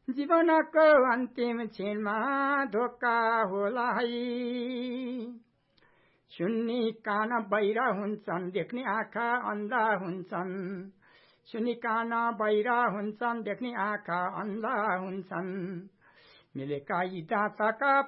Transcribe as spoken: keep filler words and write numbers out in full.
जीवनको अन्तिम क्षणमा धोका होला है। सुन्नी कान बहिरा हुन्छन्, देख्ने आँखा अन्धा हुन्छन्। सुन्नी कान बहिरा हुन्छन्, देख्ने आँखा अन्धा हुन्छन्। मिलेका यी दाँतका